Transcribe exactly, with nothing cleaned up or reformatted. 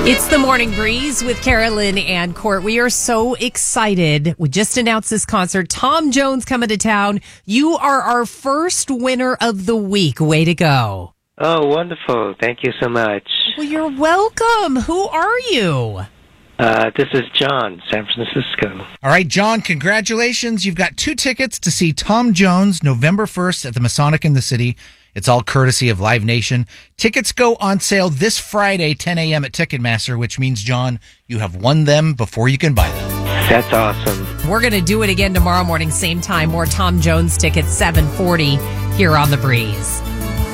It's the Morning Breeze with Carolyn and Court. We are so excited. We just announced this concert. Tom Jones coming to town. You are our first winner of the week. Way to go. Oh, wonderful. Thank you so much. Well, you're welcome. Who are you? Uh, this is John, San Francisco. All right, John, congratulations. You've got two tickets to see Tom Jones November first at the Masonic in the City. It's all courtesy of Live Nation. Tickets go on sale this Friday, ten a.m. at Ticketmaster, which means, John, you have won them before you can buy them. That's awesome. We're going to do it again tomorrow morning, same time. More Tom Jones tickets, seven forty here on The Breeze.